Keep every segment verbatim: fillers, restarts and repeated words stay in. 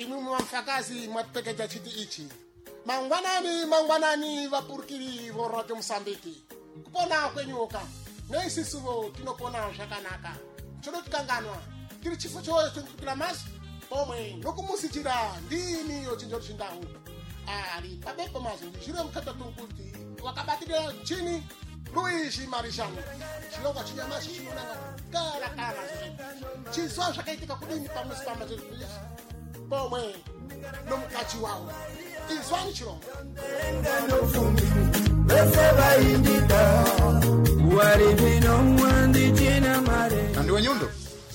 inumu mfakazi mwatupekeja chiti ichi. Mangwanani mangwanani vapurkiri vorate Msambiki. Kupona kwenyuka. Nesi suvo tinopona shakanaka. Chono tikanganwa. Tiri chifo choe kila masi. Pomwe nokumusichira ndini yochinjoro chindahu. Ali pabepo mazi ndishire mkata tunkuti wakabatira chini Luigi Marishano. Chilonga chinyama chinonanga kala kala. Chiso shakaitika kudini pamusi pamazi. Pomwe nomkachi wao. Izwani chilonga. Kandi wanyundo?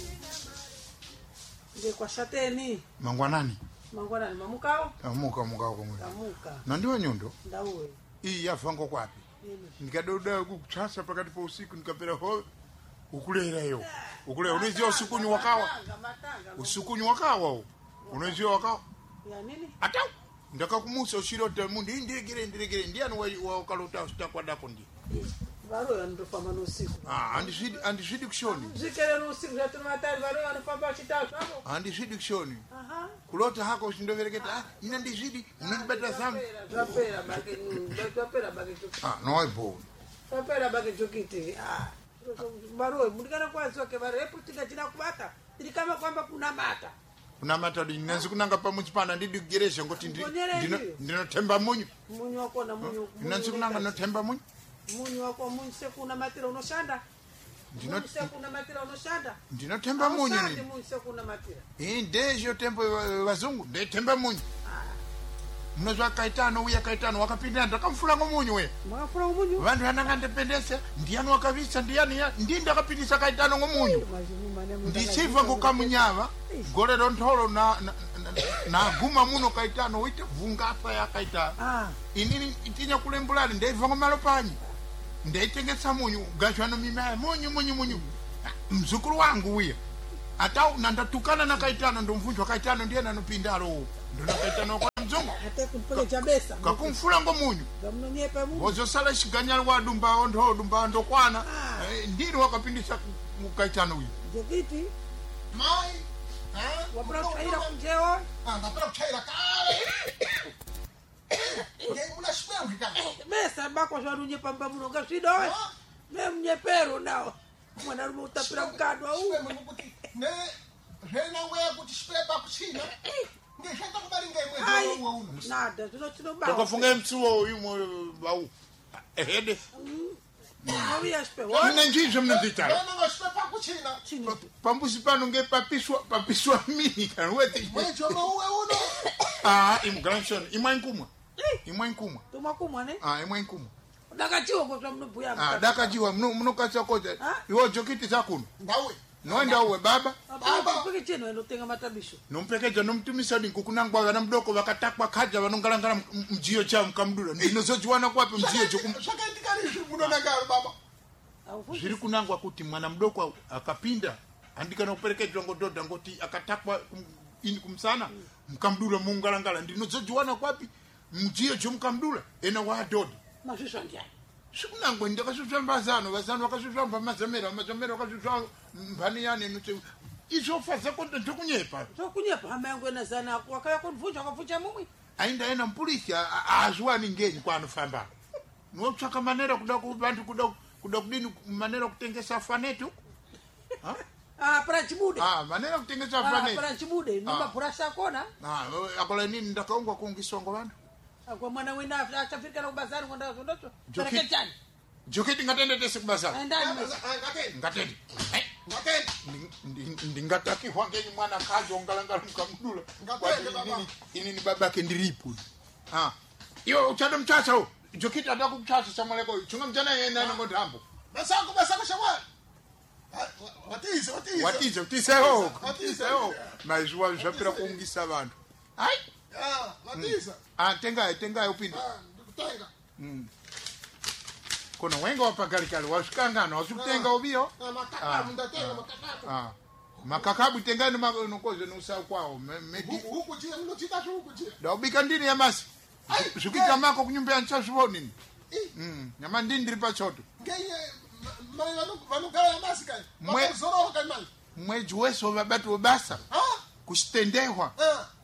Nde kwa shateni. Mangwanani? Mangwanani mamukao? Amuka mukao komwe. Amuka. Nandi wanyundo? Ndawe. Iyi yafango kwapi? Nikadoda kukuchasa pakati pa usiku nikapera ho ukulera yo. Ukulera unezio usiku ni wakawa. Usiku ni wakawa. Unezio wakawa? Ya nini? Ata ndaka kumusa ushiro tamundi ndigire ndigire ndiano wa ukalota ustakwa dako ndi. Varo ya ndo fama no siku. Ah, andishidi andishidi kushoni. Zikere no siku ya tunamatari varo ya ndo fama chitatu hapo. Andishidi kushoni. Aha. Kulota hako ushindovereketa ah ina ndishidi unibeta sana. Zapera bage zapera bage chokiti. Ah, no ipo. Zapera bage chokiti. Ah. Varo mudikana kwa soke varo epo tika china kubata. Ili kama kwamba kuna mata. Kuna matadi nanzi kunanga pamuchipana ndidi kugeresha ngoti ndino ndinotemba munyu. Munyu wako na munyu. Nanzi kunanga notemba munyu. Munyu wako munyu seku una matira unoshanda. Ndino seku una matira unoshanda. Ndinotemba munyu ni. Munyu seku una matira. Eh ndejo tempo wazungu ndetemba munyu. Mnozwa kaitano uya kaitano wakapinda ndakamfula ngomunyu we. Mwafula ngomunyu. Vandu vananga ndependese ndiyano wakavisa ndiyani ya ndinda kapindisa kaitano ngomunyu. Ndisiva kukamunyava gorero ntolo na na, na, na guma muno kaitano wite vungapa ya kaita. Ah. Inini itinya kulembulali ndeiva ngomalo panyi. Ndeitengesa munyu gashwano mimaya munyu munyu munyu. Mzukuru wangu uya. Ata nandatukana na kaitano ndo mvunjwa kaitano ndiye nanopindalo. Ndo na kaitano kwa mzungu. Ate kumpele chabesa. Kakumfula ngomunyu. Gamnonyepa munyu. Bozo sala shiganyal wa dumba ondo dumba ndo kwana. Ah. E, ndiro wakapindisa kaitano uya. Jokiti. Mai. Eh? Wapra chaira kunjewa. Ah, wapra chaira kale. Nge una shpea ukikana. Mesa bako sharunye pamba muno gashido. Me mnyepero nao. Mwana rume utapira mkadwa huu. Ne, rena weya kuti shpea bako china. Nge shenta kubali nge mwe uwa uno. Nada, tuno chino bako. Tokafunga mtsuwa uyu bau. Ehede. Mwawi ya shpea. Mine njinjo mnendita. Rena nga shpea bako china. Chini. Pambusi pano nge papiswa papiswa mini kan wete. Mwejo ma uwe uno. Ah, immigration, imwa nkumwa. Imwa nkumwa. Tuma kumwa ne? Ah, imwa nkumwa. Dakachiwa kwa mnu buya. Ah, dakachiwa mnu mnu katsa koja. Iwo jokiti zakuno. Ndawe. Noenda uwe baba. Baba peke cheno eno tenga matabisho. Nompekeja nomtumisa ndikukunangwa vana mdoko vakatakwa kaja vanongalangala mjiyo cha mkamdula. Ndinozojuana kwapi mjiyo cho kum. Shakaitikani shibuno nangalo baba. Ziri kunangwa kuti mwana mdoko akapinda andika noperekejwa ngododa ngoti akatakwa ini kumsana mkamdula mungalangala ndinozojuana kwapi mjiyo cho mkamdula ena wa dodi. Mashisho ndiani. Sikunangwe ndakasutwa mbazano bazano wakasutwa mbamazamera mazamera wakasutwa mbani yani nute isofa zako ndokunyepa so kunyepa hamengo na sana wakaya kunvunja wakavunja mumwi ainda ena mpolisi azwani ngeni kwano famba notsaka manera kuda ku bantu kuda kuda kudini manera kutengesa fanetu ha ah prachibude ah manera kutengesa fanetu ah prachibude nima purasa kona ah akola nini ndakaungwa kungisongo bantu kwa mwana wenda atafika na bazari kwenda ndoto perekechani joketi ngatende tese kubazari ndani ngatende ngatende ndingataki hwangenyi mwana kajo ngalangala mkamdula ngatende baba ini ni babake ndiripo ah yo uchado mchasa ho joketi ataka kuchasa samaleko chunga mjana yena ngodambo basako basako shawa watize watize watize watize ho watize ho maizwa japira kuungisa abantu ai ah watize ah tenga tenga upinde ah ndikutenga mm kono wenga wapagalikali washikangana wasutenga ubio ah makakabu ndatenga makakabu ah makakabu tengani makoze nusa kwao medi huku je mnochita huku je daubika ndini ya masi shukika mako kunyumba ya nchasho nini mm nyama ndini ndiripa choto ngeye mali wanu wanu kala ya masi kai mwe zoro kai mali mweji weso babatu basa ah kushitendehwa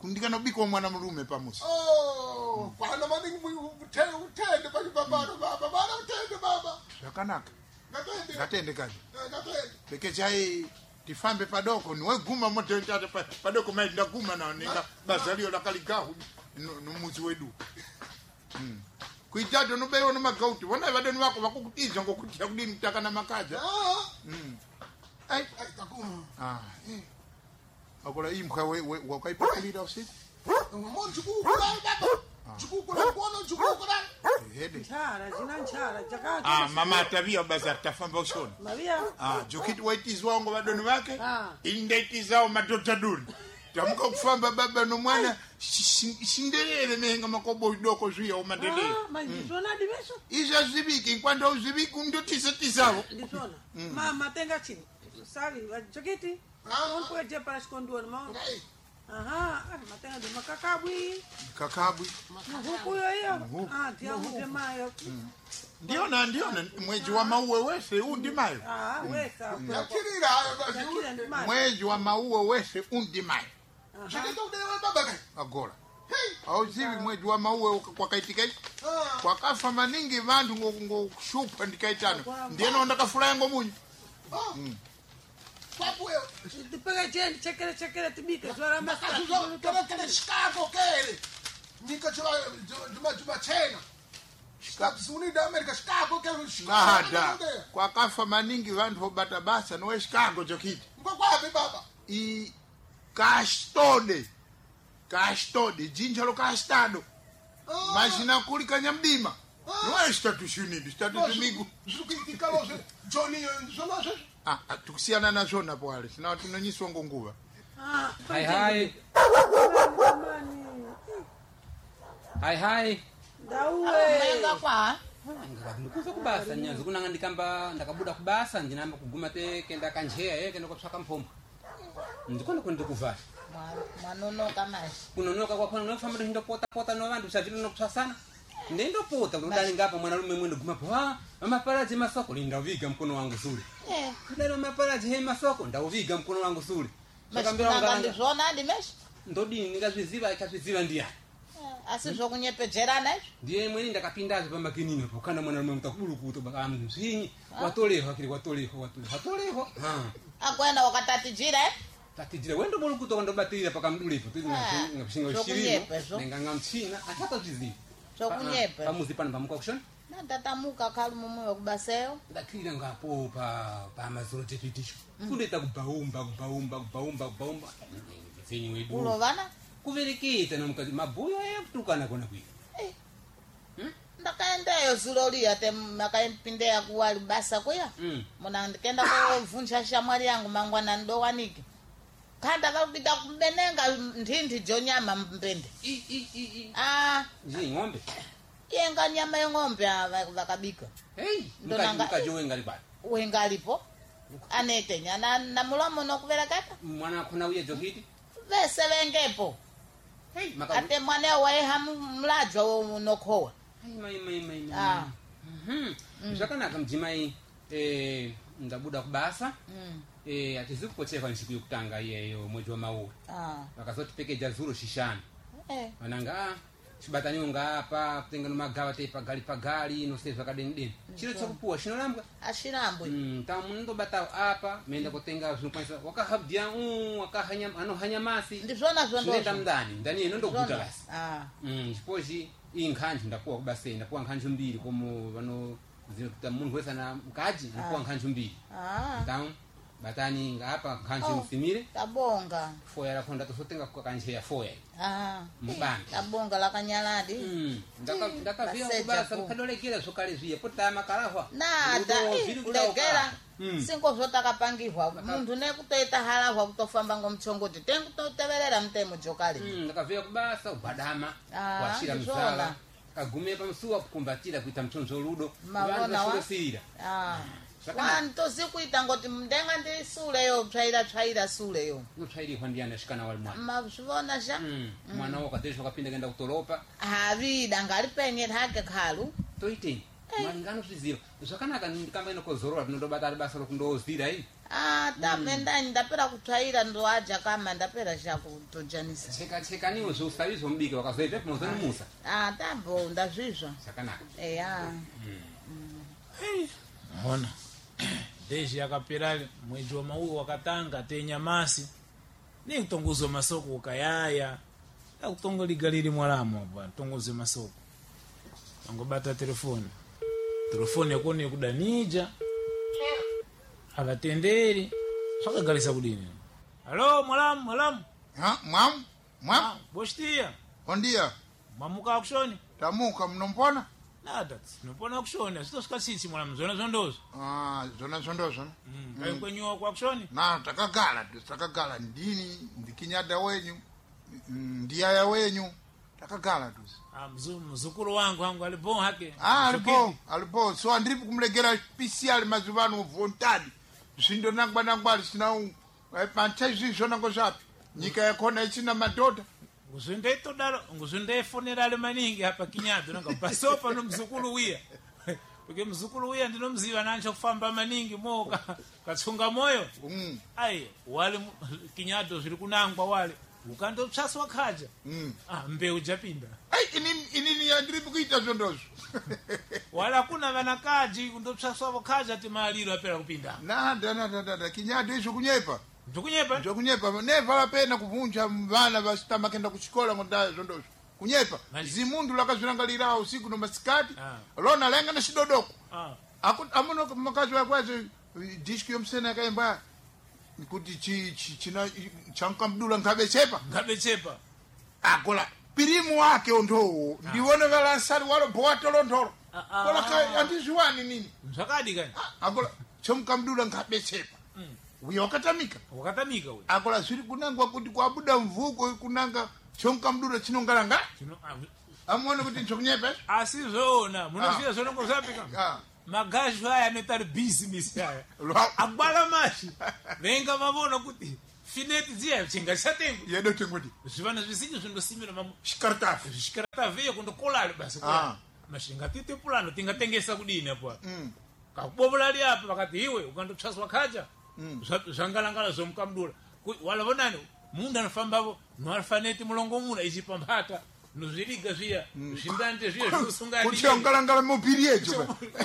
kundikana biko mwana mrume pamusi Oh, kwana mani utende utende bali baba baba baba utende baba. Zvakanaka. Ngatende. Ngatende kazi. Ngatende. Peke chai tifambe padoko niwe guma moto ntate padoko mai ndaguma na ninga bazalio la kaligahu no muzi wedu. Mm. Kuitado no beyo no magauti wona vadeni wako vakukutiza ngokutia kudini mtaka na makaja. Ah. Mm. Ai Ai takuma. ah. Akola imkha we wakaipakulira usiku. Mo chukukula baba. Chukukula kuona chukukula. Hede. nchara china nchara chakati Ah mama tabia bazar tafamba ushoni. mavia Ah jokiti waitizwa ngo vadoni vake. Ah. Indaitizao madota duri. Tamuka kufamba baba no mwana shindelele nenga makobo idoko zwiya umandele. ah manjisona diveso Iza zibiki kwanda uzibiki ndotisa tisavo. ndisona mama tenga chini savi chokiti Ah. on poje para skondua ma Ngai. aha ah matenga de makakabwi Kakabwi. huku yo hiyo ah tia mte mayo Ndio na ndio na mwezi wa maua wese undi mayo. ah wesa Yakirira hayo basi. yakira ndi mayo Mwezi wa maua wese undi mayo. Shikito udewe baba kai. Agora. Hey. Auzivi mwezi wa maua kwa kaitika Ah. kwa kafa maningi vantu ngo ngo shupa ndikaitano. Ndiye no ndakafulaya ngo munyu. Ah. Papo eu. tipega gente chekere chekere tibike zora masa Makazuzo kele kele Chicago kele. Nika chula juma juma China. Chicago suni da America Chicago kele Chicago. Nada. Kwa kafa maningi vantu bata basa no Chicago jokiti. Ngo kwapi baba? I castode. Castode jinja lo castado. Ah. Imagina kuli kanyamdima. Não é status unido, status amigo. Zukiti kalose Johnny Zolose. Ah, tukusiana na zona pale. Sina tunanyiswa ngonguva. ah Hai hai. Hai hai. dawe Menga kwa Ngakati ndikuza kubasa nyanzi kunanga ndikamba ndakabuda kubasa ndinamba kuguma te kenda kanjeya ye kenda kutsvaka mpombo. Ndikona kwenda kuvala. mwanonoka mashi Kunonoka kwa kona nofamba ndo pota pota no vantu savile no kutsasana. Ndendo pota kudali ngapa mwana rume mwendo guma pa. Mama paraji masoko lindaviga mkono wangu suri. eh Ndalo maparaji he masoko ndauviga mkono wangu suri. mashikanga ndizvona ndimeshi Ndodini ndingazviziva ikazviziva ndiyani. asi zvokunyepejerana izvo Ndiye mweni ndakapindazo pamakinini pokana mwana mume mtakulukuto baka mzinyi watoleho akili watoleho watoleho watoleho ha akwenda wakatatijira eh tatijira wendo bolukuto ndo batirira paka mdulepo tiri Ah, ngapshinga zvokunyepa shirino izvo. nenga mchina atata zvizi Zvokunyepa. pamuzi pano pamuka kushona natatamuka kali mumwe wekubaseyo ndakira ngapo pa pa mazoro tepitisho kundeta kubaumba kubaumba kubaumba kubaumba zinyi wedu ulovana kuvereketa nomukati mabuyo yakutukana kona kuyi ndakaendeyo zulo liya te makaimpindeya kuwali basa kuya mm muna ndikenda kovunja shamwali yangu mangwana ndowaniki khanda vakupita kumbenenga ndhindhi jonyama mpende i i i i ah zi ngombe yenga nyama yeng'ombe ava- vakabika hey Ndonanga- mukaji mukaji wengali bali wengalipo anetenya na, na mulomo nokuvereketa mwana kuna uye jokiti vese vengepo hey maka ate mwaneo wayeha mlajwa wo nokhowa hey mai mai mai mai Ah. mhm zvakanaka mdzimai eh ndabuda kubasa Mm. eh atizi kupocheka nsiku yokutanga iyeyo mwezi wa maua Ah. vakazotipekedza zuro shishana Eh. vananga chibataniwo ngapa kutenga nomagawa tei pagali pagali nosei zvakadeni deni chiro chokupuwa chinorambwa ashirambwe Mm, ta munondobatawo apa meenda kutenga zvinokwanisa wakahabya u wakahanya anohanyamasi ndizvona zvinoenda zvondozvo mundani ndani inondoguta basi Ah. Mm, chipochi iyi nkhanju ndapuwa kubasei ndapuwa nkhanju mbiri komo vano zinokuta munhu wese ana mukadzi ndapuwa nkhanju mbiri Ah. então batani ngapa nkhanju Oh. musimire tabonga foya lakho ndatosotenga kukanjeya foya Ah. Mubanda. tabonga lakanyaladi Mm, ndaka ndakaviya Baseja kubasa ku. mukadolekera zvokale zviye potama kalahwa nada kulegera Mm. sinko zvotakapangihwa munthu nekutoita halahwa kutofamba ngomchongoti tenkutoteverera mtemo jokali Mm, ndakaviya kubasa ubadama Ah, kwashira ndizvona. mzala kagume pamusuwa kukumbatira kuita mchonzo ludo Mavona wa? vasirosira Ah. Zvakanaka. wantozi kuita ngoti ndenga ndi suleyo tsvaira tsvaira suleyo notsvairihwa ndiyani asvikana wali mwana mazvivona sha Mm, mwana wakadhezva wakapinda kaenda kutoropa havida ngaripenyera hake khalu toiteni malinga anozviziva zvakanaka ndikamba inokozorora tinondobata ari basa rokundozvira iyi Ah, tapenda ndapera kutsvaira ndo aja kama ndapera chakutojanisa. cheka cheka niwo zvousavizwa mubiki wakazoita pamozani musa Ah, tambo ndazvizva. zvakanaka Eya. Ona. Deji yakapera mwezi wa mau wakatanga tenyamasi. Ni kutongoza masoko ukayaya. Akutongoligaliri mwalamo hapa, tongoze masoko. Angobata telefoni. Telefoni yakoni kudanija. Avatenderi. Sakagalisa kudini. Halo, mwalamu, mwalamu. Ha, mwam mwam Ah, boshtia. ondia Mamuka kushoni. tamuka mnompona Nada, nopona kushoni. Sito sikasisi mwalamu, zona zondozo. ah zona zondozo Mm, kayo kwenyewa kwa kushoni. na takagala tu takagala ndini ndikinyada wenyu mm, ndiyaya wenyu takagala tu Ah, mzu, mzukuru wangu wangu alibon hake. ah Shokiti. alipo alipo so andiripo kumlegera special mazuvano vontadi zvindo nangwa nangwa sina panchaizi zvona ngozvapi nyika yakona ichina madhodha Nguzundeito dalo, nguzunde funerale maningi hapa Kinyado nanga pasopa no mzukuru wiya. Porque mzukuru wiya ndinomziva nancho kufamba maningi moka katsunga moyo. mm. Ai, wale mu- Kinyado ziri kunangwa wale. Ukando tsaswa khaja. mm. Ah, mbeu japinda. ai inini inini andiripo kuita zvondozo Wala kuna vanakaji ndo tsaswa khaja timaliro apera kupinda. nada nada nada kinyado izvo kunyepa Ndikunyepa? zvokunyepa neva vapena kuvunja vana vasitama kenda kuchikola ngondaa zvondozvo kunyepa Mani. zimundu lakazvirangalirawo usiku nomasikati Ah. lona lainga nechidodoko Ah. amuno makazi wakwazi diski yomusena yakaimba kuti chi- chi- china chankamdula ngabechepa Ngabe chepa. akola pirimu wake ondowo ndiwone valansari walobhowa tolondolo Ah, ah. kola ka- andizviwani nini Zvakadi kani. akola chomukamdula ngabechepa Mm. uyo wakatamika Wakatamika we. akola zviri kunangwa kuti kwabuda mvuko kunanga chomukamdura chinongalanga Chino ah, amuone kuti nchokunyepa asizona munoziva zvona ngozvapika. Ah. Magazi aya anoita business aya. Lwa- Agbala mashi. Venga vavona kuti fineti dziya chinga chatengu. yedo tengoti Zvivana zvisingi zvindosimira mamu. shikartafi Zvishikarata veya kundokolali basi. Ah. Mashinga tite pulano tingatengesa kudini apo. Mm. Kakubobulali apa vakati iwe ukandotsvaswa khaja. Mm. Zva- Zvangalangala zvomukamdura. Ku- Wala vonani mundu anofambavo noalfaneti mulongo muna ichipambata. Nozviriga zviya. Zvindante zviya zvinosungani. kuti ongalangala mupiri yecho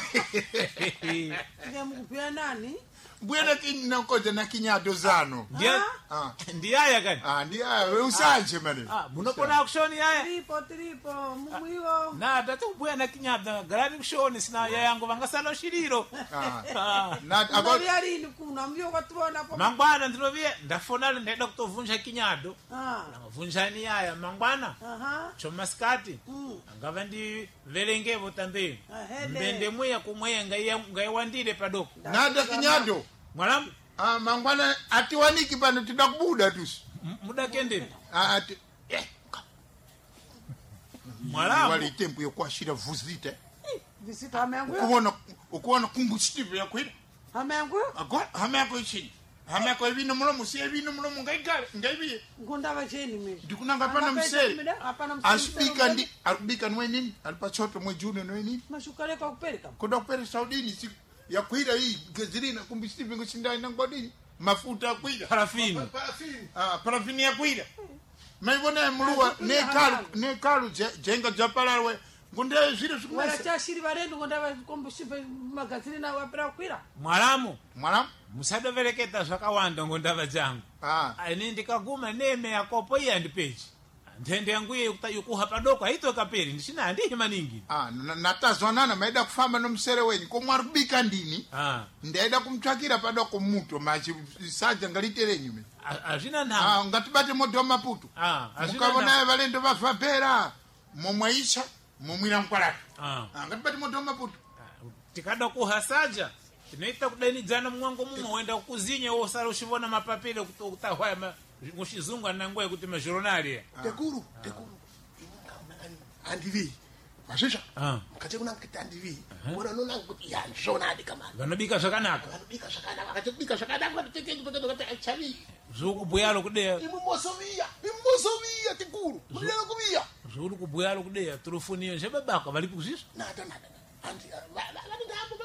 ngemukubhuya nani mbuye nakoja nakinyado zano Ndiya- Ah. ndiyaya kani. Ah, ndiya usanje mane Ah, munopona kushoni yaya. tiripo tiripo mumwiwo Na tati kubuya na Kinyado garani kushoni sina yaya yangu vangasala ushiriro. Ah. Ah. Na- ako- unoviya lini kuna mlio kwativonapo Mangwana ndinovia ndafonali ndaida kutovunja Kinyado. Ah, Ndangavunjani yaya mangwana. aha Chomasikati. Mm. Angava ndi velengevo tambeni. Ahele. Mbende mweya kumweya ngaiwandire padoko. nada kinyado Mwalamu Ah, mangwana atiwaniki pano tida kubuda tusi m- muda kendeni. Ah, ati Mwalamu wali tempo yokwashira vuzita visito hama yanguyo ukuona ukuona combustível yakwira hama yanguyo agora hama yako ichini hama yako ivino mulomo si ivino mulomo ngaigale ngaiviye ngundava cheni mimi ndikunanga pana Hapana mseri mida, hapana mseri, asibika mseri ndi arikubika niwe nini alipachoto mwejuno niwe nini mashukale kwa kupereka kuda kupere saudini si yakwira hii gezirina combustível ngochinda nangwadini mafuta yakwira parafini. ah parafini yakwira maibona muluwa ne kalu ne kalu je- jenga japalarwe ngunde zviro wala zvikumesa chashiri varendo ngundava kombushipe magazini na wapera kukwira Mwalamu mwana musadovereketa zvakawanda ngondava dzangu. ah Ini ndikaguma neme yakopo iya ndipechi. Ndende yangu iye yokuta- yokuha padoko haitoka peri ndichina handihi maningi. ah na- natazwanana maida kufamba nomsere wenyu komwe ari kubika ndini Ah, ndaida kumtsvakira padoko muto machi sadza ngaliterenyu me a- hazvina nhango. ah ngatibate modho wamaputo Ah, hazvina mukavonaye valendo vavhabhera momweisha momwira mukwalato Ah. ah ngatibate modho wamaputo Tikada kuhasaja tinoita kudanidzana mumwango mumwe woenda kuzinye wosara uchivona mapapiro kutahwaya ma- muchizungu anangoya kuti mazhoronari. tekuru tekuru andivi mazvisva Ah. mukati kunangekuti andivi ona nonanga kuti ya ndizvona adi kamani Vanobika zvakanaka. vanobika zvakanaka vakatobika zvakanaka vatotengekati achavi Zviri kubhuya kudeya. imumosoviya imumosoviya tekuru mudera kuviya Zviri kubhuya kudeya turufuniyo zvebabakwa vari kuzvizvo. nada nada andi vanenge hapo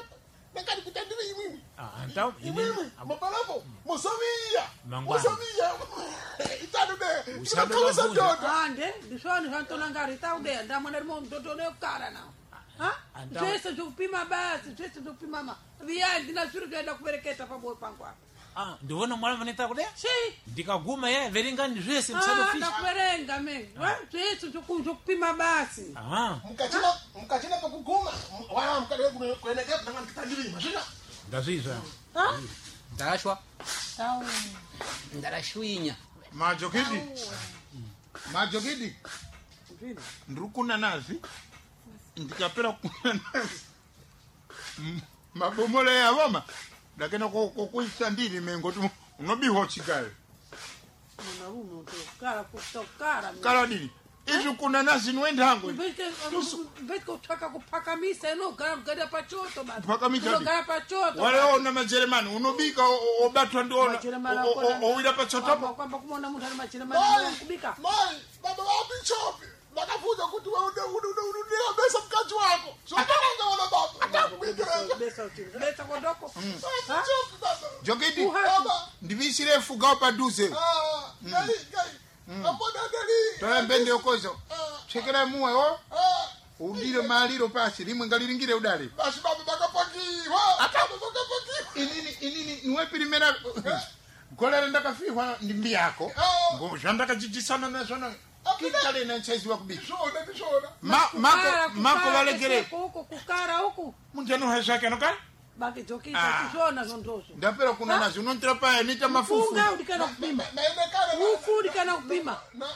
nakati kutandiri imimi Ah, então, imimi mapalapo mosomia Mangwana. mosomia itadu de Usando inakalisa mavuno. toto ande ndisoni zvantona ngari taude ndamwana rimo mtoto nekukara nawo ha Anda- zvese zvokupima basi zvese zvokupima ma viyani ndina zviro zvaenda kubereketa pamoyo pangu apa ah, ndiona mwana vaneta kudea shi ndikaguma ye veringani zvese Ah, musadofisha ndakuverenga me zvese zvoku- zvokupima basi ah mukachina mukachina pakuguma wana mukade kuenekea nangani kitandiri mashina ndazvizva Ha? ndarashwa Au. ndarashwinya majokidi majokidi Zvino. ndiri kuna nazi ndikapera kuna nazi M- mabomolo yavoma ndakena kokuisa ndiri mengo ti unobiwa chikayo Mwanarume utokara kutokara kala dini izvi kuna nazi niwendango mvetike utsvaka kupakamisa inogara kugara pachoto basi Kupakamisa ndi? unogara pachoto waleona majeremani unobika o- o- obatwa ndiona Majeremani o- o- akona- o- owira Kwamba- pachotopo kwamba kumona munhu ari mai majeremani kubika mai baba wapi chopi ndakafunza kuti undiabesa mukadzi wako zvakananga wana baba ndakubikiranga besa utini besa kodoko chopi baba jokidi Uhati. baba ndivisire fugawo padhuze ah gai gai apona dali toyambe ndiokozo ah chekera muwe o ah udire maliro pasi limwe ngaliringire udale basi baba bakapakiwa baba bakapakiwa inini inini niwe pirimera golere ndakafihwa ndi mbi yako Ah. ngo zvandakachichisana nazvona kitale nanchaiziwa kubika zvona ndizvona Ma- mako Kukara, mako kukara, valegere kuseko huku kukara huku muntu anoha zvake anokara bakijokita Ah. kuzvona zvondozvo ndapera kuna nazi unondira paya nita mafufu funga udikana kupima naendekana ufu udikana kupima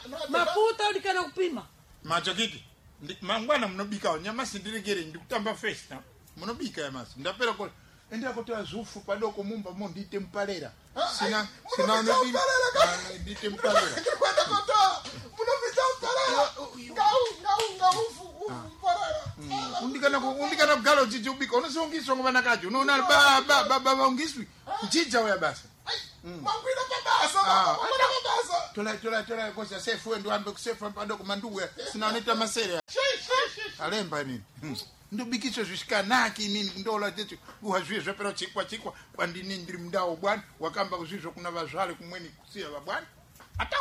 mafuta udikana kupima majokiti Ndi- mangwana munobikawo nyamasi ndiregere ndikutamba festa munobika yamasi ndapera ko endera kuti azufu padoko mumba mo ndite mpalera sina sina unodini Ah, ndite mpalera kwenda kota munopita uparara ngau ngau ngaufu uparara undikana ku- undikana kugala uchichi ubika unosongiswa ngova nakacho unoona ba ba ba ba vaungiswi uchidza uya basa mangwina pabasa Ah. mangwina pabasa tola tola tola kosa sefu wendo ambe kusefa padoko manduwe sina unita masere alemba nini Hmm. ndobikiswa zvishikanaki nini ndola tete kuhazviye zvapera chikwa chikwa kwandini ndiri mundawo bwana wakamba kuzvizvo kuna vazvale kumweni kusiya vabwana atau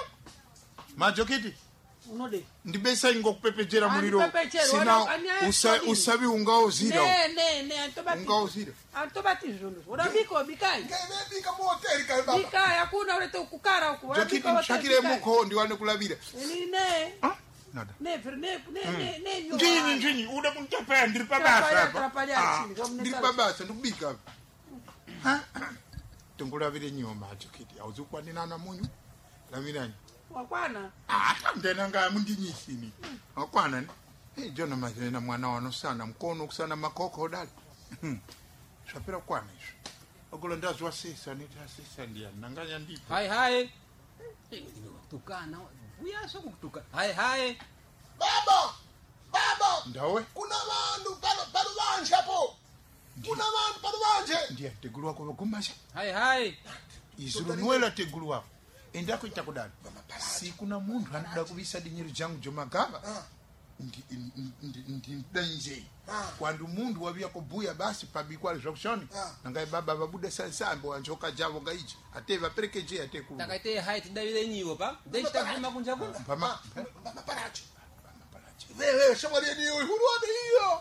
majokiti unode ndibesa ingokupepejera muliro Andipepechera, sina wala- anyaya usa- kwabili. usavi ungauzira ne ne ne antobati ungauzira antobati zvunhu urabika bikai ngebika muhoteri kale baba bikai hakuna urete kukara huku jokiti nditsvakire muko ndiwane kulavira ini ne Ah, nada ne vhiri ne ne ne ne nyo ndini ndini uda kunitapaya ndiri Tapaya, pabasa apa tapaya Ah, chini, zvamunesa- ndiri pabasa ndikubika apa tongolavire nyoma jokiti auzi kukwaninana munyu lavirani wakwana atandenanga mundinyisini akwana ni Eh, jona mazena mwana wanosana mkono kusana makoko odali zvapera kwana izvo ogolo ndazwa sisa nita sisa ndiya nanganya ndipo hai hai tukana uyaso kutuka hai hai baba baba ndawe kuna vanhu pano pano vanje apo kuna vanhu pano vanje ndiya tegulu wako vagumasha hai hai izulu nuwela tegulu wako endako ita kudani si kuna munhu anoda kuvisa dinyiro jangu jomagava ndidanje kwandu mundu waviya kubhuya basi pabikwali zvakushoni Ah. nangai baba vabuda sansambo wanjoka javo ngaichi ate vaperekeje ate ku takaite hai tidavire nyiwo pa ndechitaguma kunja kunja pama maparachi wewe shamwari yeni huruwane hiyo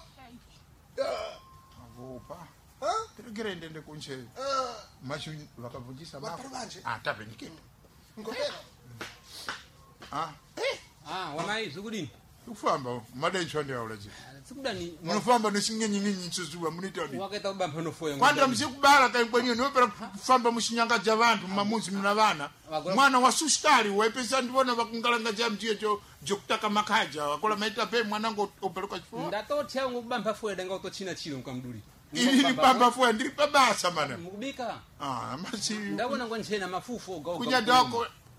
avopa Ah? terekere ndende kunche Ah, machu vakavhunjisa Vari mafu vanje. ah tavenikete ngopera ah ah wamai zukudini kufamba madencho ndiaula je sikudani munofamba nesingenyinginyi chuzuva munita ndi wakaita kubamba nofoya kwanda mzikubala kai kwenyu nopera kufamba mushinyanga ja vantu mumamuzi muna vana Wagula- mwana wa sustari waipesa ndivona vakungalanga ja mjiye jo jokutaka makaja wakola maita pe mwanango operuka chifuwa ndatotya ngubamba foya danga utochina chilo mkamduli ili pamba fuwa ndiri pabasa mana mukubika ah masi ndabona ngonchena mafufu oga kunyada wako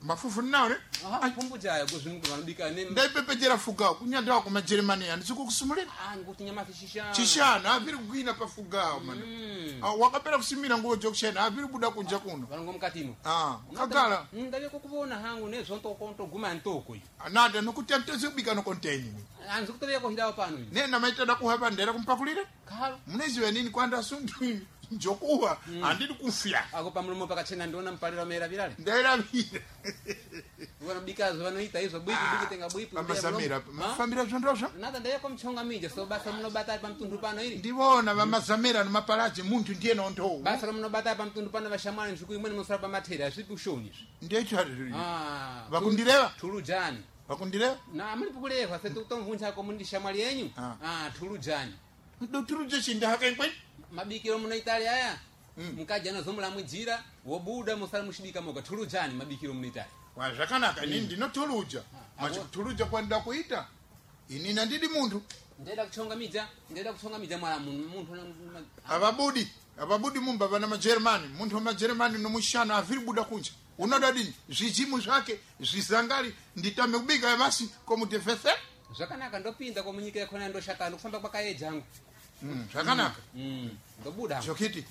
mafufu nawe aha pumbu jaya kuzungu vanobika ne ndaipepejera fugao kunyanda wako majeremani yani sikukusumulira ah nguti nyama chishana chishana aviri kugwina pafugao man mm ah wakapera kusimira nguo jokushena aviri buda kunja kuno vanongo mukatino ah kagala ndave kukuvona hangu nezonto konto guma ntoko anada nokuti mtezi kubika no contain anzi kutovya ko hidawo pano nena maitada kuhapa ndera kumpakulira khalo muneziwe nini kwanda sundu njokuwa andiri kufya ako pamulumo pakachena ndiona mpalira mera virale ndairavira vana bikazo vanoita izvo bwipi bwikutenga bwipi vamazamira mafambira zvondozvo nada ndayako mchonga mija so basa munobata pamtundu pano iri ndivona vamazamira nomaparaji muntu ndiye nonto basa munobata pamtundu pano vashamwani nzviku imweni musara pamatera zvipi ushoni izvi ndechari ah vakundireva tulujani vakundireva na muri pukuleva se tutomvuncha ko mundi shamwali yenyu ah tulujani ndo turuje chinda hakankwe mabikiro muno Italia aya mukaja nozomulamwijira wobuda musara mushibika moga tulujani mabikiro muno Italia wa zvakanaka nini ndinotuluja machi kutuluja kwanda kuita ini nandidi muntu ndeda kuchonga mija ndeda kuchonga mija mwala muntu avabudi avabudi mumba vana majermani muntu majermani nomushana aviri buda kunja unoda dini zvijimu zvake zvizangali nditame kubika basi komutefese zvakanaka ndopinda komunyika yakona ndoshaka ndofamba kwakayeja hangu mm zvakanaka mm ndobuda jokiti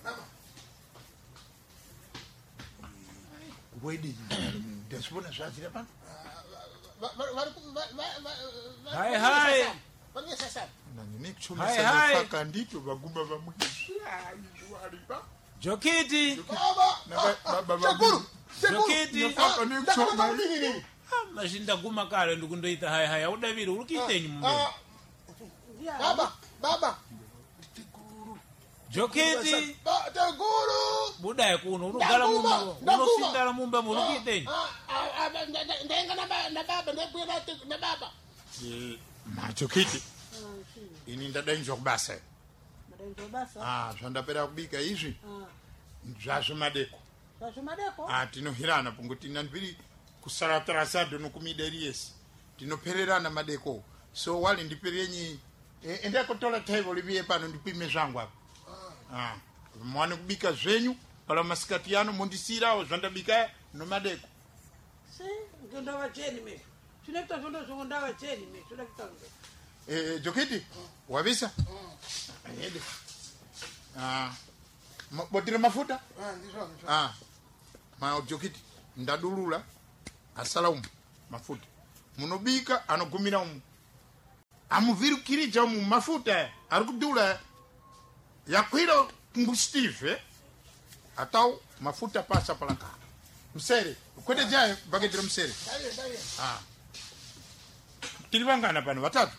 wedi ndasibona zvazira pano hai hai nani kuchomesa nafaka ndito bagumba vamwe Jokiti baba baba Jokiti nafaka ni kuchoma mashinda guma kale ndikundoita hai hai udaviri urukitenyi mumbe baba baba Jokiti teguru budaya kuno unogala mumbe unosindala mumbe mulukitenyi ndenga na baba ndebwera na baba machokiti ini ndadainzwa kubasa Madengo basa. ah zvandapera kubika izvi zvazvo madeko Zvazvo madeko? ah tinohirana punguti nandiri kusara trasado nokumideriesi tinopererana madeko so wali ndiperenyi e, enda kutola table libiye pano ndipime zvangu apa ah mwane kubika zvenyu pala masikati yano mondisirawo zvandabika no madeko Si, ndo wacheni mimi. Tunekta zondo zonda wacheni mimi. Tunekta ndo. eh Jokiti wabisa ede ah botire mafuta ah ndizvo ndizvo ah ma Jokiti ndadulula asala umu mafuta munobika anogumira umu amuvirukirija umu mafuta ari kudula yakwira ngustive atau mafuta pasa palaka msere kwete jaye bagetira msere dai dai ah tilivangana pano vatatu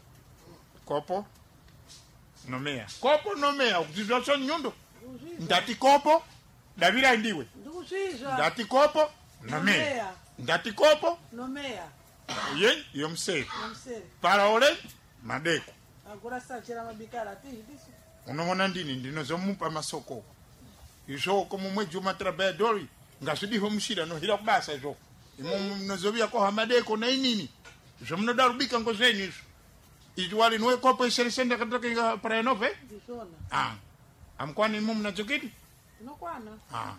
kopo nomea kopo nomea ukuzizwa so nyundo ndati kopo davira ndiwe Ndikushizwa. ndati kopo nomea Nomea. ndati kopo Nomea. ye yo msere Namsere. para ole madeko Agora sachera mabikara ati diso. unomona ndini ndinozomupa masoko izvo komo mweju matrabadori ngazvidiho mushira nohira kubasa izvo imo mnozovia ko hamadeko na inini izvo munoda rubika ngozvenyu izvo izvo wali nowe kopo isheresenda katoka para enove Ndishona. ah amkwani imo mnajokiti Unokwana. ah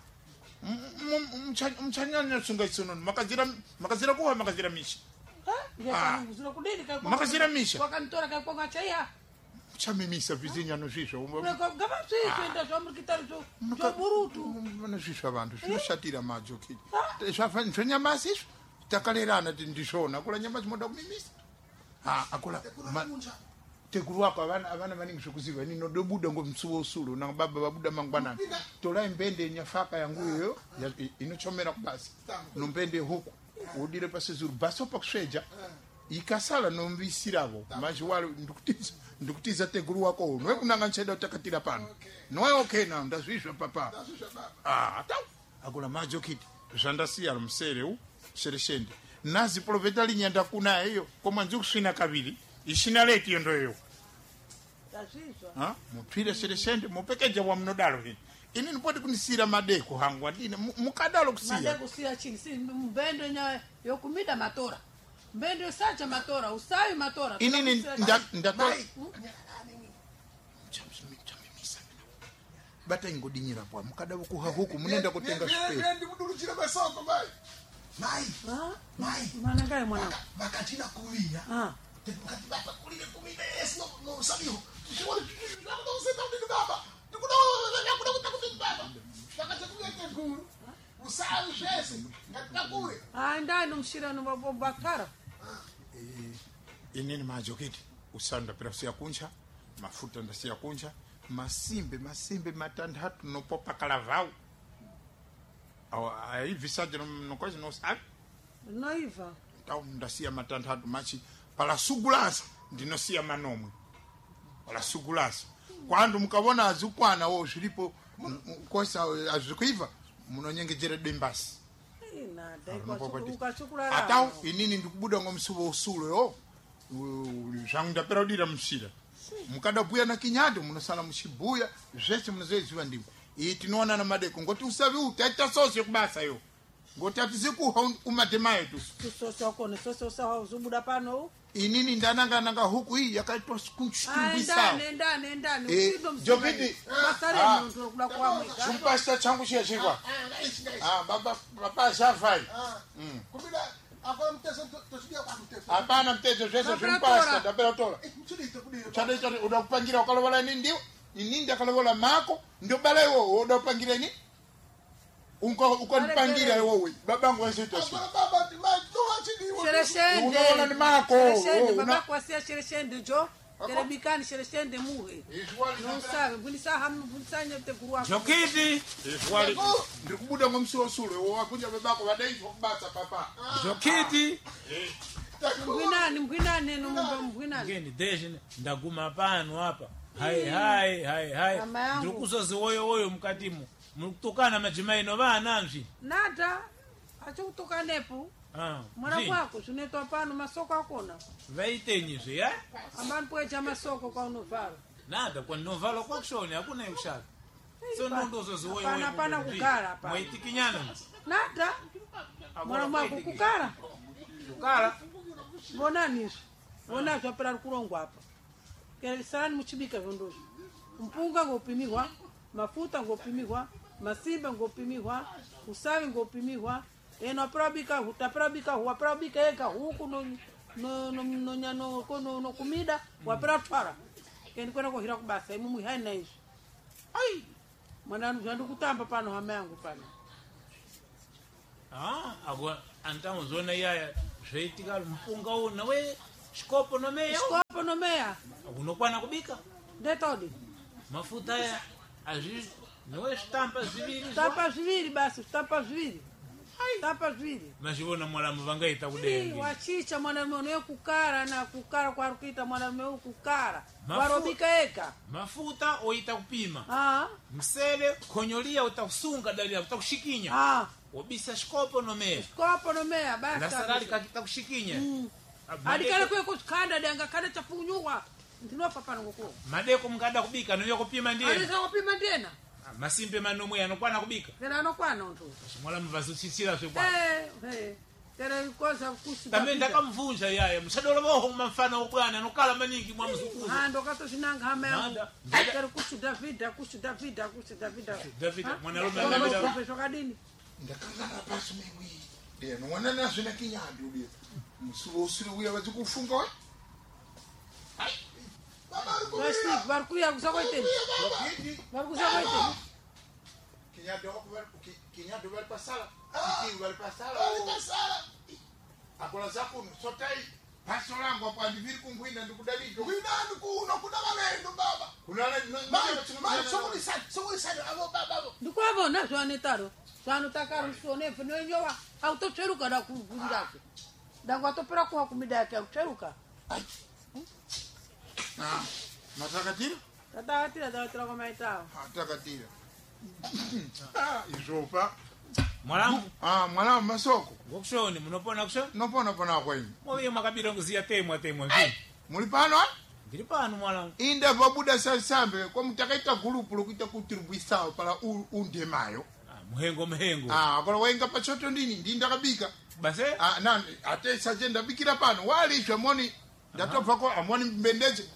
mchanyanya sunga isonono makazira makazira kuha makazira mishi Ha? Ah. Ndio kuzura kudini kwa. Makazira misha. Wakantora kwa kwa chaya. chamimisa vizinyano zvisvo Kwa gaba sisi ndo zvamu kitari zo. Zo burutu. vanozvisva vantu zvinoshatira majokiti zvanyamasi izvo takalerana ti ndishona kula nyama chimoda kumimisa ah akula tekuru wako avana avana vaningi zvekuziva ini nodobuda ngomsuwo usulo na baba vabuda mangwanani tola mbende nyafaka yangu iyo inochomera kubasi nombende huku udire pasizuru baso pakusveja ikasala nomvisiravo mazhiwalo ndikutiza ndikutiza tekuru wako uno wekunanga ncheda utakatira pano nowe okay na ndazvizva papa ah atau akula majokiti zvandasiya rumsere u shereshende nazi profeta linyanda kuna hiyo koma nzikusvina kaviri ishina leti yondo hiyo Tazizwa. ha mutwire shereshende mupekeja wa mnodalo hii ini nipoti kunisira madeko hangu adine mukadalo kusiya Madeko siya chini si mbendo nya yokumida matora. Mbendo sacha matora, usawi matora. ini ni ndatola bata ingodinyira kwa mukadavo kuha huku munenda kutenga shipe ndi kuduluchira masoko mai mai Ah, mai mana ngai mwana. vakatina kulia Ah. tekati baba kulile kumile esi no no sabiho shibona ngikuda useta ndi baba ngikuda ngikuda kutakuti baba vakati kulete guru usawi shese ngatakure Ah, ndani mshira no bakara. inini majokiti usanda pera siya kuncha mafuta ndasiya kuncha masimbe masimbe matandatu nopopa kalavau aí visaje no coisa não sabe Noiva. então ndasiya matandatu machi para segurança ndinosiya manomwe para segurança quando mukabona azukwana wo zvilipo kosa azvikuiva munonyengejera dembasi Nada, ukachukura. atau inini ndikubuda ngomsubo usulo yo zvangu ndapera kudira mshira mukadabuya na kinyado munosala mushibuya zvese munozoiziva ndimo iyi tinoona na madeko ngoti usavi utaita sose kubasa yo ngoti atizikuha umadhema yetu Soso kone soso sawa uzubuda pano. inini ndananga nanga huku hii yakaitwa Ah, skumbisa ndani ndani ndani. Eh, Usindo Jokiti. Masare Ah. ndo kula kwa mwika. chumpasta changu chiya chikwa ah naisi naisi ah baba baba zavai ah kumila akona mteso tosibia kwa mteso hapana mtezo zvese Ndapera zvimpasta tora. ndapera tola mchilite kudira chadaita udakupangira ukalovola ini ndio ini ndakalovola mako ndio bala iwo udakupangira ini unko ukanipangira iwowe babangu wesitosi akona baba timai to achidi Shereshende. Unaona ni mako. Shereshende Una- baba kwa sia shereshende jo. Terebikani shereshende muhe. No sabe, bunisa hamu bunisa nyete kuruwa. Jokiti, ndikubuda ngomsulosulo wakunja babako vadaiva kubasa papa Jokiti. Mbwinani mbwinani no mumba mbwinani. Ngeni deshi ndaguma pano hapa. Hai hai hai hai. Mama yangu. Ndikuzozi woyo woyo mukatimu. Mukutokana majimaino bana mvi. Nada. Acho kutoka nepo. Ah. Mwana mvi. kwako sunetwa pano masoko akona. Vaitenyizo ya? Amani poecha masoko kwa unovalo. Nada kwa novalo kwa kushoni hakuna yushaka. So ndo zozi woyo woyo. Hapana, hapana mvi. kukala, hapana. Mwaitikinyana. Nada. Mwana mwako kukara. Kukala. Mbona niso. Mbona twapera kulongwa hapa. Kele sana muchibika vondozo. Mpunga ngopimihwa, mafuta ngopimihwa, masimba ngopimihwa, usawi ngopimihwa. Eno probika utaprobika huaprobika eka huku no no no no nyano kono no kumida wapera twara. Keni kwenda kuhira kubasa imu haina hizo. Ai. Mwana ndu kutamba pano hama yangu pano. Ah, agora antamo zona yaya zvaitika mpunga una we shikopo no meyo Skopo no meya. unokwana kubika Ndetodi. mafuta ya azvi nowe stampa ziviri Tapa zviviri basi, tapa zviviri. Tapa zviviri. mazviona mwalamu vangaita Ii, kudengi wachicha mwanamume unoye kukara na kukara kwa rukuita mwanamume u kukara. Mafu- Warobika eka. mafuta oita kupima Ah. msele konyolia utakusunga dalia utakushikinya Ah. obisa shikopo no meyo Skopo no meya basi. na sarali kakita kushikinya Adikale kwe kuskanda denga kada chapunyuwa. Ndinofa pano ngoko. madeko mngada kubika noyo kupima ndiye Alisa kupima ndena. masimbe manomwe anokwana kubika Tena anokwana ndo. mwalamu vazuchisira zvekwa Eh, eh. Tena ikoza kusi. tambe ndakamvunja yaya musadolo boho mafana obwana nokala maningi mwa mzukuru Ah, ndo kato zinanga hama yangu. Nada. Tena kusi Davida, kusi Davida, kusi Davida. David Ah? mwanalume Ndo David kupeso kadini. ndakangana pasi memwi de nongwana nazvo nakinyado de musulo usiri uya vadzikufunga we Basi, barkuya kusakoite. Barkusakoite. kinyado vari pasala ikii vari pasala pasala akola zakuno sotai paso langu apo andiviri kungwina ndikudalito winani kuno kuna malendo baba mai sokulisa sokulisa abo baba abo Ndikwabona zvanetaro. Zvano takaru sone pnenyowa. Autocheruka da kukuriracho. Dangwa topera kwa kumida yake akucheruka. matakatira Tata atira tata kwa maitao. atakatira izvopa mwalamu mwalamu masoko ngokushoni munopona kusho nopona pona kwaini moyo mwakabira nguziya temwa temwa mvi muli pano ndiri pano mwalamu inde vabuda sasambe kwamutakaita gulupu lokuita kutiribwisawo pala u- undemayo Ah, muhengo muhengo Ah, kola wainga pachoto ndini ndi ndakabika base Ah, na ate saje ndabikira pano walisha moni ndatobva ko amoni mbendeze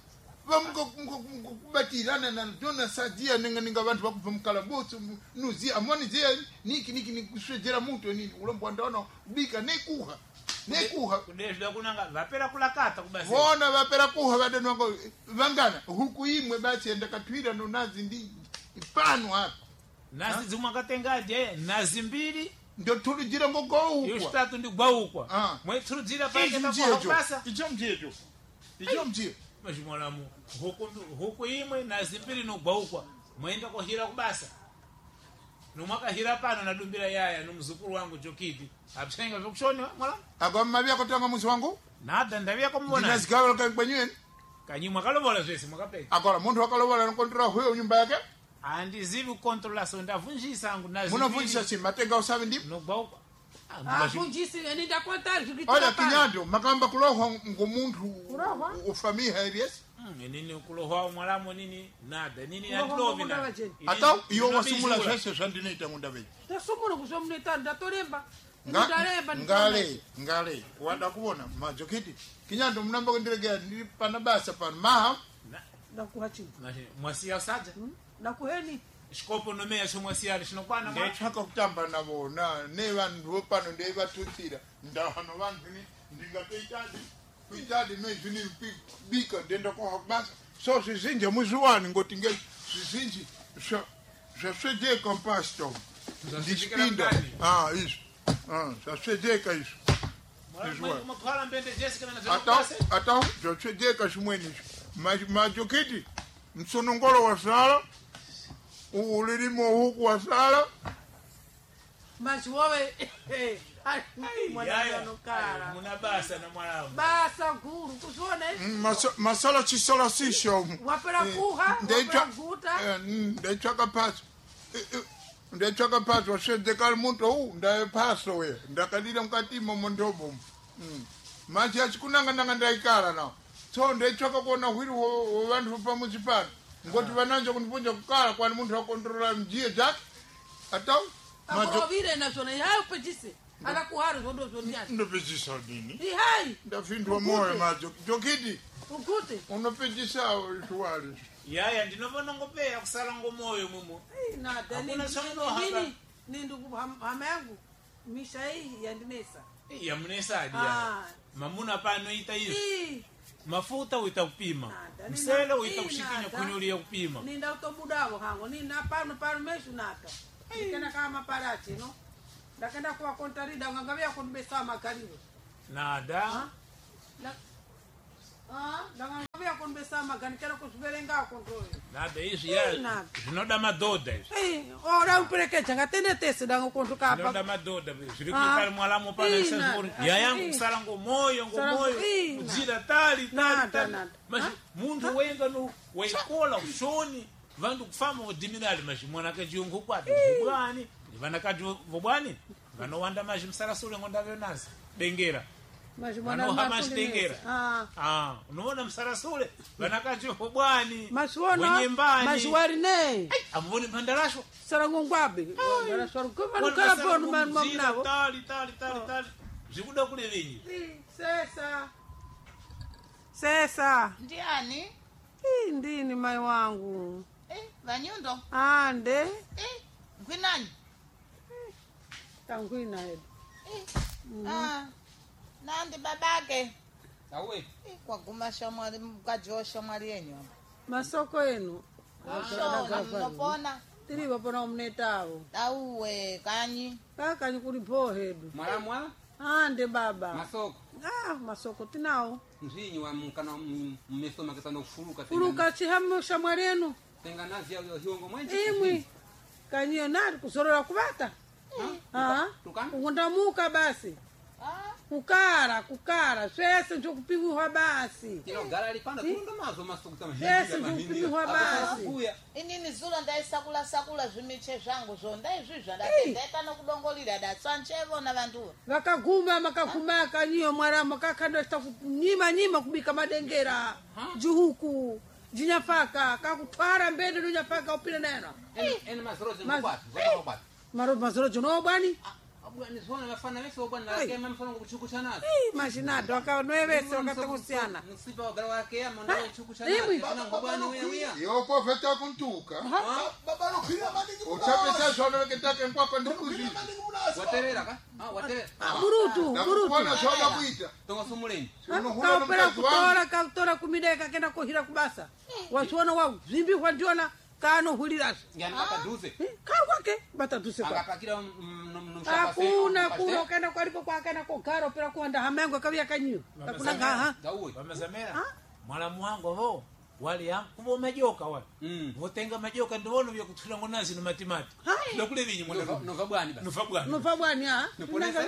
vamukubatirana na dona sadia nenga ninga vantu vakubva mukalabutso nuziya amoni ziya niki niki nikuswedzera muto nini ulombo ndaona kubika nekuha nekuha kudezvida kunanga vapera kulakata kubasa vona vapera kuha vadani vangu vangana huku imwe basi endakatwira ndo nazi ndi pano hapa nazi dzimwe akatengaje nazi mbiri ndo tulujira ngogoukwa yositatu ndi gwaukwa Ah. mwe tulujira pake icho na mjejo kubasa icho mjejo icho mjejo mashimolamu huku huku imwe nazi mbiri no gwaukwa mwenda kohira kubasa nomwakahira pano nadumbira yaya nomuzukuru wangu Jokiti apsenga vyokushoni mwala akwamavya kutanga musi wangu nada ndavya kumona ndinazigawala kakwenyweni kanyimwa kalobola zvese mwakapeka akola muntu wakalobola nokontrola huyo nyumba yake andizivi kukontrola so ndavunjisa angu nazi munovunjisa si matenga usavi ndipo nogwaukwa avunjisi eni ndakontari ola kinyando makamba kulohwa ngomuntu Kulohwa? ufamiha iryesi nini kulohwa mwalamo nini nada nini Kulohwa andilovi ngunda na wacheni. ata iyo wasumula zvese zvandinoita mundaveji tasumuna kusomneta ndatolemba Nga- ndalemba ngale ngale wada kuona majokiti kinyando munamba kundiregera ndiri pana basa pano maha ndakuhachini mwasiya saja ndakuheni xikopo nomeya xomwasiyani xinokwana ndetsvaka kutamba navo na nevanhu vopano ndeivatutira ndahano vanhu ni ndingatoitadi kuitadi noizvini bika ndenda koha kubasa so zvizhinji muzviwani ngoti nge zvizhinji zva- zvasvedeka mpasto ndichipinda ah izvi ah zvasvedeka izvi mwakhala mbende jessica na ata ata zvasvedeka zvimweni izvi Ma- majokiti msonongolo wasala ulirimo huku wasala machiwove mwananokara muna basa na mwalamu basa guru kuzona Mm, masa- masala chisala sisho wapera kuha wapera guta ndetsvaka paso ndetsvaka paso wasvedzekali muto huu ndaye paso we ndakadira mukati imomo ndobomo manje achikunanga-nanga ndaikara nawo so ndetsvaka kuona hwiri hwevanhu vepamuzi pano ngoti vananja kundipunja kukara kwani muntu akontrola mjiye dzake atau akurovire nazvona ihai pechise akakuhari zvondo zvoniani ndopedzisa dini ihai ndafindwa moyo majo jokiti ugute unopedzisawo zviwari yaya ndinovona ngopeya kusala ngomoyo mumo Hakuna chamunohamba. nini nindi hama yangu misha hii yandinesa yamunesadi Ah. ya mamuna pano ita izo Ii, mafuta uita kupima nada, msele nina- uita ii, kushikinya nada. kunyulia kupima ninda utobudawo hango nina pano pano meshu naka ikena kama parachi no ndakenda kuwa kontarida ungangavia kundibesa magariro nada ndangangavia kundibesa magani kera kuzviverenga kondoyo nada izvi ya Nada. zvinoda madhodha izvi ora uperekeja ngatendetese dango konduka zvinoda apa madhodha zviri Ah. kuikali mwalamo pano Ii, isazori nada. yayangu Ii. kusala ngomoyo Sala ngomoyo ngo- ii, kudzira tali tali Nada, tali nada. mas Ah. muntu wenga no waikola ushoni vandu kufamba vodhimirali mazhi mwana kachiyungu kwati kubani vanakati vobwani vanowanda mazhi msarasule ngondavenazi dengera vanoha mazhi dengera ah unoona msarasule vanakati vobwani masiwona wenyembani masiwarine amuvoni mhandarasho sarangongwabe vanukala ponu mamnavo tali tali tali tali zvikuda kule venyi sesa sesa ndiani Ii, ndini mai wangu eh, vanyundo ande eh, gwinani tangwina hedu eh, ah, nandi babake awe eh, kwaguma shamwari mukadzi washamwari yenyu masoko enu shona mnopona tirivo pona umnetavo auwe kanyi kakanyi kuli pho hedu mwalamwala ande baba masoko ah masoko tinawo mzinyi wa mkana mmesoma kitano kufuluka fuluka chihamu shamwari enu tenga nazi ya hiongo mwenje imwi kanyiyo nati kuzorora kuvata ah tukana kundamuka basi ah, kukara kukara swese ndokupimihwa basi kino gara lipanda kundo mazo masoko kama Yes, ndokupimihwa basi kuya inini zulo ndaisakula sakula zvimiche zvangu zvo ndaizvizva ndati ndaita nokudongolira datsanchevo na vantuvo vakaguma makaguma kanyiyo mwaramo kakanda nyima nyima kubika madengera jihuku jinyafaka kakutwara mbende nunyafaka upine nena ene mazoro Mas- zimkwati zimkwati maro mazoro jono bwani bwana zona mafana weso bwana yake mfano kuchukucha nazo Eh, machinado akanoevese wakatakusiana. msipa wa garawa yake ama ndio kuchukucha nazo kana bwana wewe Yo profeta kuntuka. baba lokhira maningi Uchapesa shona ketake kwako ndikuzi. watevera ka ah watevera Burutu, burutu. Nakubona shona kuita. tonga sumuleni Kaupera kutora kautora kumideka kenda kuhira kubasa. Wasiona wao zimbi kwa ndiona kano hulirasa. yani akaduze Kakwake bataduse kwa. akapakira mshaka Hakuna kuno kenda kwa lipo kwa kenda kwa karo pera kuanda hamengo kavya kanyu. Hakuna ngaha. dawe Wamezamera. Mwalamu wangu ho wali ya kubo majoka wali. mm Votenga majoka ndiwono vya kutula ngonazi no matimati. Ndio kule vinyi mwana. nova bwana basi Nufa bwana. Nufa bwani ha. Nuponesa?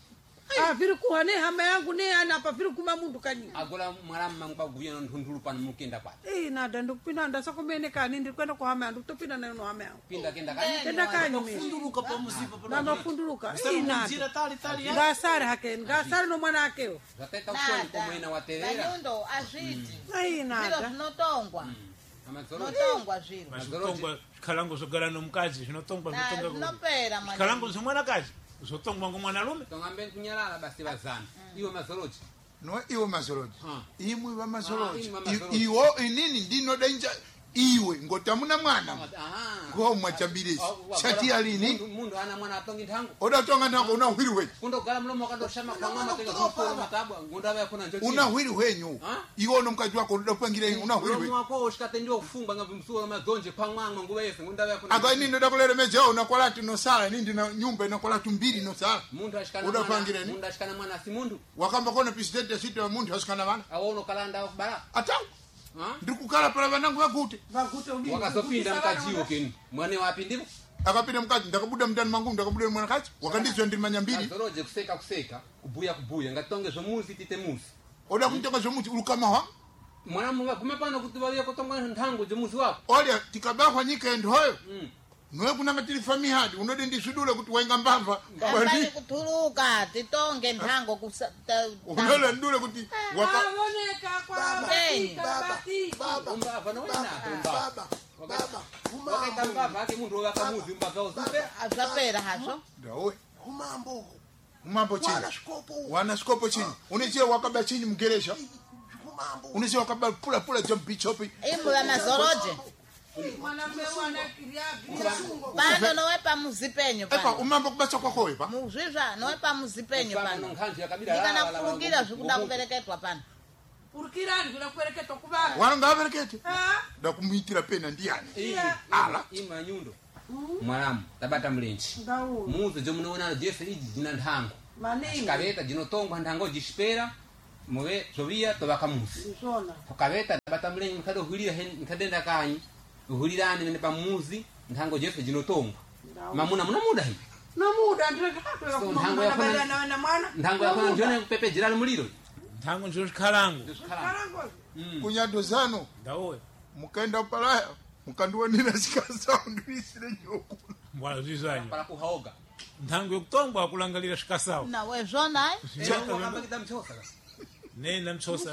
Ah, viri kuhane hama yangu ne ana pa viri kuma mundu kanyu. agola mwalamu mangba guyana ntundulu pana mukenda kwa Eh, nada ndikupinda ndasakomene kani ndikwenda kuhama yangu topinda nayo no hama yangu. pinda kenda kani Tenda kanyu mimi. Funduruka pa musipa pa. Na mafunduluka. Eh, Zira nada. tali tali ya. Ngasare hake, ngasare no mwana akeo. zateta usoni kumwena waterera Vanyundo azviti Ai zviro nada. zvinotongwa amazoro zvinotongwa zviro Mazotongwa kalango zogara no mkazi zvinotongwa Na zvitonga. zvinopera mwana Kalango zimwana kazi. Zotongwa ngomwana lume. tongambe kunyalala basi bazana iwe mazoroji No iwo mazoroji. Ah. Imwe wa Ah, mazoroji. imwe mazoroji. I- Iwo inini ndino danger iwe ngotamuna mwana. aha Go mwachabirisi. Shati alini. mundu mundu ana mwana atongi ntango Oda tonga nako una hwiri we. kundo gala mlomo kando shama kwa mama tenga kuko matabwa ngunda baya kuna njochi Una hwiri wenyu. Ah? Iwo no mkaji wako ndopangire una hwiri we. mlomo wako ushikate ndio kufungwa ngapi msuwa mazonje kwa mwangu nguwa yese ngunda baya kuna Aga ini ndo dakulere meja una kolati no sala nindi na nyumba ina kolati mbili no sala. mundu ashikana Uda mwana pangire ni? mundu ashikana mwana si mundu Wakamba kona president ya sita wa mundu hasikana bana. awono kalanda bara Ata ha ndikukala pala banangu yakute. Vakute udi. wakazopinda mkajiwo keni mwane wapi ndipo Akapita mkazi ndakabuda mtani mangu ndakabuda mwana kazi. Wakandizwa ndi manyambiri. azoroje kuseka kuseka kubuya kubuya ngatonge zo muzi tite muzi Oda kuntoka zomuti ulukama ha. mwana munga kumepana kutubalia kutonga ntango zo muzi wako Olya tikabakwa nyikendi hoyo. mm Nowe kunanga tili fami hadi unodi ndisudule kuti wainga mbamba. ambani Bali kutuluka titonge nthango kusa- ta- unole ndule kuti waka Awoneka kwa bati, bati. umba vana wena umba baba baba wakaita humambo mbava ake mundu wakamuzi mbava uzupe Ah, zvapera hazvo dawe humambo umambo chini. wana shikopo Wana skopo chini. Unichie wakaba chini mgeresha. humambo Unichie wakaba pula pula jump bichopi. imwe vamazoroje Mwanamume wana kiriabi. pano nowe pamuzi penyu Epa pano umambo kubasa kwa koe pa. muzvizva nowe pamuzi penyu pano pano nkhanji yakabira ndikana kufungira zvikuda kubereketwa pano Urikirani kuna kuereketwa kubara. Wana ngaverekete. Ah, Da kumuitira pena ndiani. ala ima nyundo mwalamu tabata mlenchi ndawu. muzi jo munoona jefe iji jina nthango Maningi. kaveta jinotongwa nthango jishipera muve zovia tovaka muzi Zona. kaveta tabata mlenchi mkade uhulira mkadenda kanyi uhulirani nene pamuzi nthango jefe jinotongwa mamuna muna muda hivi No muda ndreka hapo ya So, kumama ntango na yakona- bala na na mwana. nthango yakona njone pepe jirali muliro Ntango njo kalango. Karango. Kunyado zano Dawe. mukaenda palaya mukandiwanira chikasa ndisire nyoku. Mbwa zizanyo. para kuhaoga Ntango yokutongwa akulangalira shikasawo. nawe zvona wakamba kita mchosa Nena mchosa.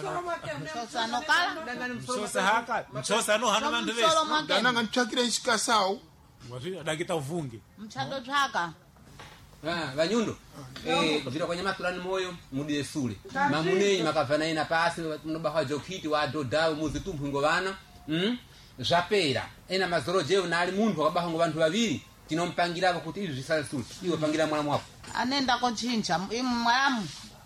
sosanokala Mchosa haka. Mchosa no hana vandu vesi. msolo mwakeni Dananga nchakira chikasao. Wazi adakita uvunge. mchado tsvaka Ah, vanyundo eh jira kwenye maturani moyo mudile sule mamunei makavana ina pasi mnobaha jokiti wa dodawo muzi tumpingo vana mm zvapera ena mazoroje unali mundu akabaha ngo vantu vaviri tinompangirava kuti izvi zvisale sule iwe pangira mwana mwako anenda kuchinja imwe mwalamu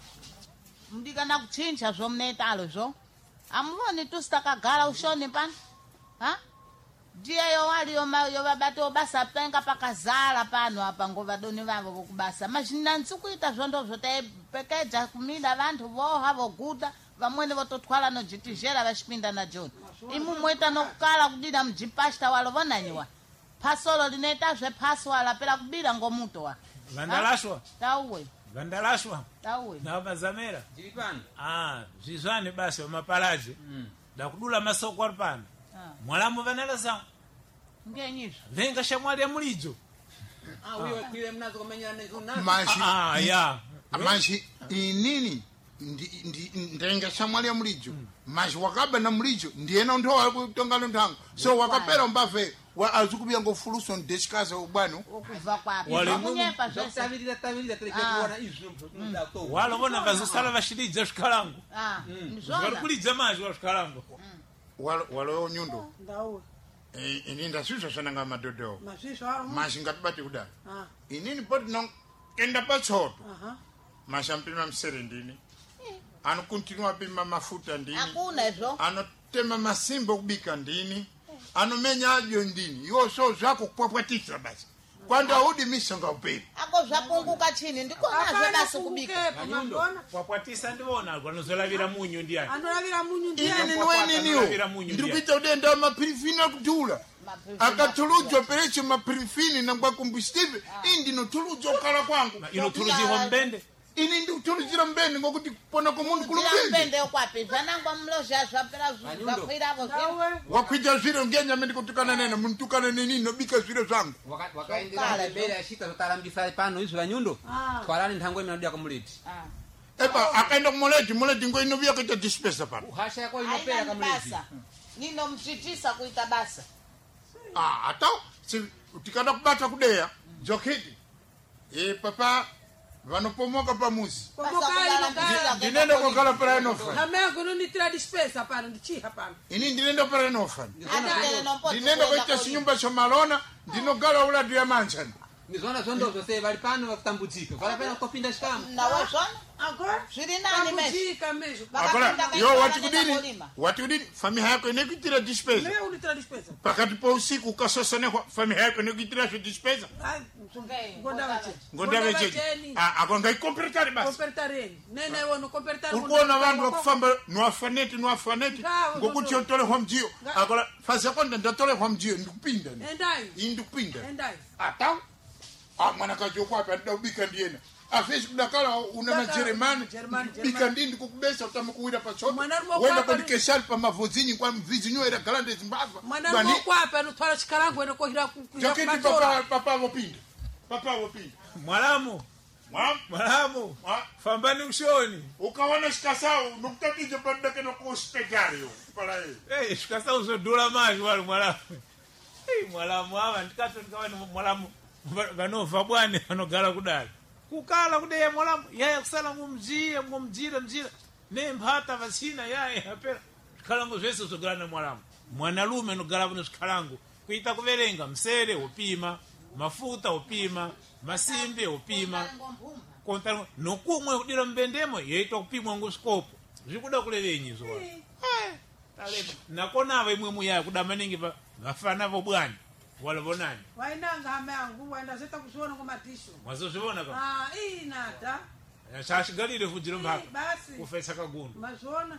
mudikana kuchinja zvomunetalo zvo amuvoni tusitakagara ushoni pano ha ndiye yowali yovabatiwo basa penga pakazara pano apa ngovadoni vavo vokubasa mazvinansi kuita zvondo zvotaipekedza kumida vantu voha voguta vamweni vototwala nojitizhera vachipinda najoni imu moita nokukala kudina mujipashta walo vonanyiwa pasolo linoita zvepaswala pera kubira ngomuto wa Vandalashwa. tauwe Vandalashwa. tauwe Na mazamera. jiri pano Ah, zizwane basi mapalaje. mm Da kudula masoko ari pano. Ah. Mwalamu vanala sa. ngenyizvo Venga shamwali ya mulijo. ah wewe kile mnazo kumenyana nazo nazo Mashi Ah, ya. mashi inini ndi ndi ndenge samwali mulijo mas wakaba na mulijo ndiyena ndo akutongana nthango so wakapera mbave wa azikubya ngofuluso ndesikaza ubwano okuva kwapi Wale kunyepa zvese tavirira tavirira telekuona izvo mdato walobona vazosala vashilidza zvikalango Ah, vari nizvona kulidza mazvi wazvikalango walo nyundo ndauwe eh, ini ndasizwa sananga madodo mazvisvo ari mas ngatibati kudai Ah, inini poti no kenda patsoto aha. mashampima msere ndini anokontinua pima mafuta ndini akuna izvo anotema masimba kubika ndini anomenya adyo ndini iwo so zvako kupwapwatisa basi kwanda udi misonga uperi ako zvapunguka chini ndikonazvo basi kubika mangona kwapwatisa ndiona vanozolavira munyu ndiani anolavira munyu ini ndiani niweniniwo Lavira munyu ndikuita udenda mapirifini akutula akatuludzwa perecho mapirifini nangwa combustive ini ndinotuludzwa ukala kwangu inotuludzirwa mbende ini ndikutuludzira mbende ngokuti pona komundu kulumbende mbende okwapi zvanangwa mlozha zvapera Anyundo. zvakwiravo ndauwe wakwita zviro ngenyame ndikutukana nena munitukana neni nobika zviro zvangu wakaendera mbere ashika zotarambisa pano izvo vanyundo Ah. twarani nthango imene nodiya kumuleti eba akaenda kumuleti muleti ngo inoviya kuita dispensa pano uhasha yako inopera aina kamuleti basa ninomzvitisa kuita basa Ah, ata si tikada kubata kudeya joketi e papa vanopomoka pamuzi ndinenda kokala para enofa hamengo nonitira dispensa pano ndichiha pano ini ndinenda para enofa ndinenda kuita chinyumba chomalona ndinogala uladu ya manchani nizona zvondo zvose vari pano vakutambudzika varapena kutopinda chikamu nawe zvona agora zviri nani mesho tambudzika mesho akola Vakapinda yo kaita wati vanenge kudini vakolima. wati kudini famiha yako inekuitira dispensa meye unitira dispensa pakati pa usiku ukasosanekwa famiha yako inekuitira zvo dispensa ngonda ngonda vechechi vacheni ako ngaikomperetari basi kompertareni nene wono kompertari urikuona vanhu vakufamba niwafaneti niwafaneti Ngawe, ngokuti ngondo. yotorehwa mjiyo Nga- akola fasi yakonda ndatorehwa mjiyo ndikupinda ni. endai iyi ndikupinda endai ata ah, mwanakazi wokwapi andida kubika ndiyena afesi kudakala una Daka- majeremani Jeremani, bika Jeremani. ndi ndikukubesa utama kuwira pachoto Mwana rumo wenda kwapa kodikeshali pa mavodzinyi kwa mvizinyoera galande zimbabwe mwana mokwape anotwara chikalango ene kohira jaketi papa papa vopinda papa vopinda mwalamu mwa mwalamu mwa fambani ushoni ukaona sikasau nokutatiza padakena kuspegariyo pala yeye Eh, shikasa uzodula mazvi wali mwalamu Eh, mwalamu ava ndikato ndikavani mwalamu va- vanobva bwani vanogara kudali kukala kudeya mwalamu yaya kusala mumjire mumjire mjire nemphata vasina yaya apera zvikalango zvese zvogara nemwalamu mwanalume anogara kuno zvikalango kuita kuverenga msere upima mafuta upima masimbi upima konta nokumwe kudira mbendemo yeitwa kupimwa ngusikopo zvikuda kulevenyi zvo nakonava imwe muyaya kuda maningi va- vafana vobwani walavonani wainanga hame yangu waindazeta kuziona kumatisho mwazozvivona ka ah inata chashigalire vhudzi mhaka basi kufesa kagundu mazona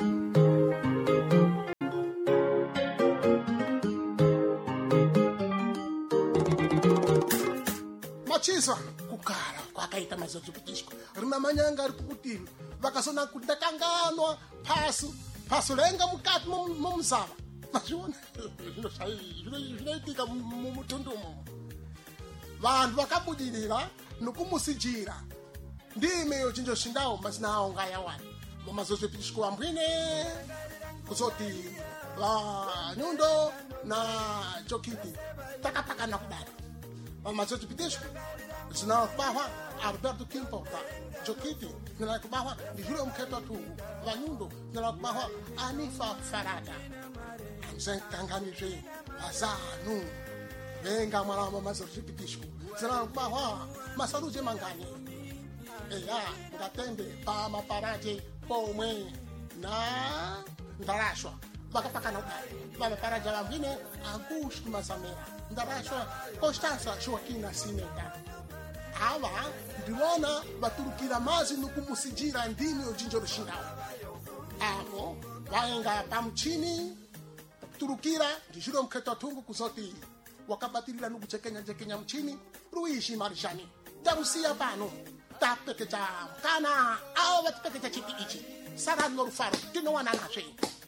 machisa kukala kwakaita mazozvipitishwa rina manyanga ari kukutini vakasona kudakanganwa phasu phasu lenga mukati momuzava mazviona zvinoitika mumutundumo vanhu vakabudirira nokumusijira ndimeyo chinjo shindawo mazina awo ngayawani mamazozvipitishwa vambwine kuzoti vanyundo na jokiti takapakana kudari vamazozvipitishwa zinakubahwa alberto kimpota jokiti zinakubahwa ndizvule mukhetwa tungu vanyundo zinakubahwa anifa farada amzenkanganizve vazanu venga mwalama mazozvipitishwa zinakubahwa masaluje mangani eya ngatembe pamaparaje pomwe na ndarashwa vakapakana kudari vamaparaja vambwine augusto mazamera ndarashwa constança joaquina sineta ava ndivona vaturukira mazi nokumusijira ndimi ojinjo rushindawo avo vaenga pamuchini turukira ndizviro mukhetwa tungu kuzoti wakabatirira nokujekenyajekenya muchini ruishi marishani tamusiya pano tapekeja mkana avo vatipekeja chiti ichi sara norufaro tinowana nazve